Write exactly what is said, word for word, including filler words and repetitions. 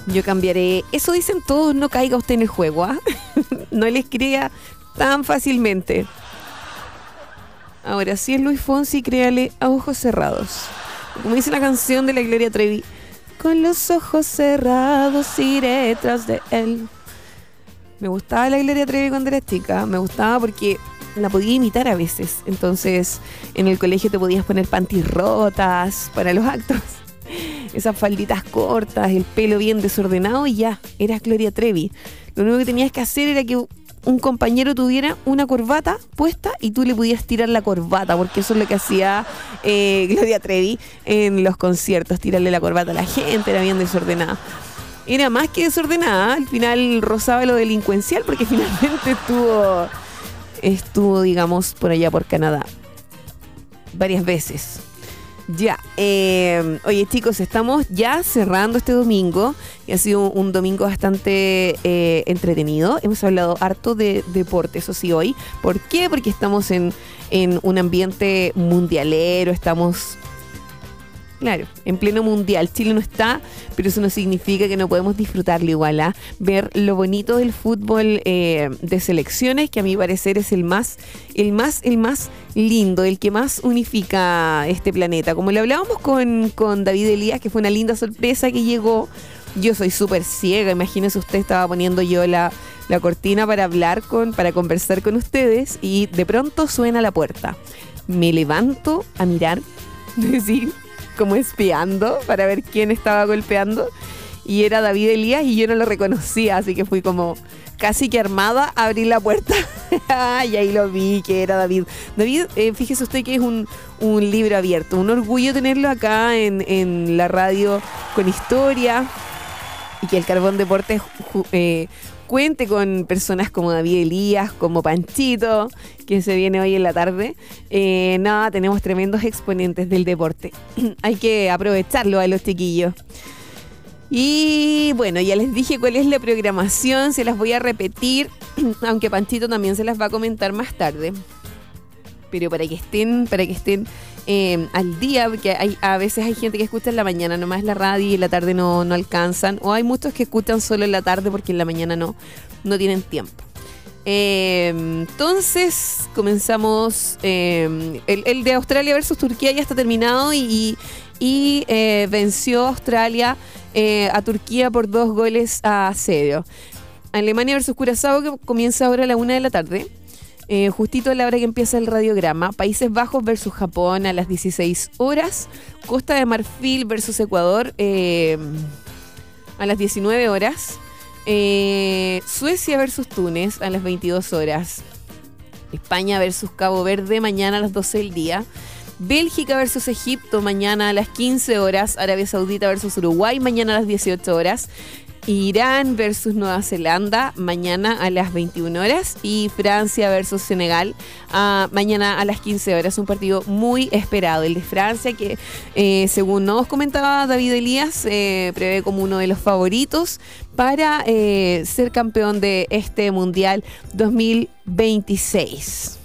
Yo cambiaré. Eso dicen todos, no caiga usted en el juego, ¿ah? No les crea tan fácilmente. Ahora, si es Luis Fonsi, créale a ojos cerrados. Como dice la canción de la Gloria Trevi, con los ojos cerrados iré tras de él. Me gustaba la Gloria Trevi cuando era chica. Me gustaba porque la podía imitar a veces. Entonces, en el colegio te podías poner panties rotas para los actos. Esas falditas cortas, el pelo bien desordenado y ya, eras Gloria Trevi. Lo único que tenías que hacer era que un compañero tuviera una corbata puesta y tú le pudieras tirar la corbata, porque eso es lo que hacía eh, Gloria Trevi en los conciertos, tirarle la corbata a la gente, era bien desordenada. Era más que desordenada, al final rozaba lo delincuencial, porque finalmente estuvo, estuvo, digamos, por allá por Canadá varias veces. Ya, eh, oye chicos, estamos ya cerrando este domingo y ha sido un, un domingo bastante eh, entretenido. Hemos hablado harto de deporte, eso sí, hoy. ¿Por qué? Porque estamos en, en un ambiente mundialero, estamos... Claro, en pleno mundial. Chile no está, pero eso no significa que no podemos disfrutarlo igual, ¿eh? Ver lo bonito del fútbol eh, de selecciones, que a mi parecer es el más, el más, el más lindo, el que más unifica este planeta. Como lo hablábamos con, con David Elías, que fue una linda sorpresa que llegó. Yo soy súper ciega, imagínense, usted estaba poniendo yo la, la cortina para hablar, con, para conversar con ustedes, y de pronto suena la puerta. Me levanto a mirar, decir... como espiando para ver quién estaba golpeando, y era David Elías y yo no lo reconocía, así que fui como casi que armada a abrir la puerta y ahí lo vi que era David. David, eh, fíjese usted que es un, un libro abierto, un orgullo tenerlo acá en, en la radio con historia, y que el Carbón Deportes eh, cuente con personas como David Elías, como Panchito, que se viene hoy en la tarde. Eh, nada, tenemos tremendos exponentes del deporte. Hay que aprovecharlo a los chiquillos. Y bueno, ya les dije cuál es la programación, se las voy a repetir, aunque Panchito también se las va a comentar más tarde. Pero para que estén, para que estén eh, al día, porque hay, a veces hay gente que escucha en la mañana nomás la radio y en la tarde no, no alcanzan, o hay muchos que escuchan solo en la tarde porque en la mañana no, no tienen tiempo. Eh, entonces comenzamos, eh, el, el de Australia versus Turquía ya está terminado, y, y, y eh, venció Australia eh, a Turquía por dos goles a cero. Alemania versus Curazao, que comienza ahora a la una de la tarde. Eh, justito a la hora que empieza el radiograma. Países Bajos versus Japón a las dieciséis horas. Costa de Marfil versus Ecuador eh, a las diecinueve horas. Eh, Suecia versus Túnez a las veintidós horas. España versus Cabo Verde mañana a las doce del día. Bélgica versus Egipto mañana a las quince horas. Arabia Saudita versus Uruguay mañana a las dieciocho horas. Irán versus Nueva Zelanda mañana a las veintiuna horas, y Francia versus Senegal uh, mañana a las quince horas. Un partido muy esperado, el de Francia, que eh, según nos comentaba David Elías, eh, prevé como uno de los favoritos para eh, ser campeón de este Mundial dos mil veintiséis.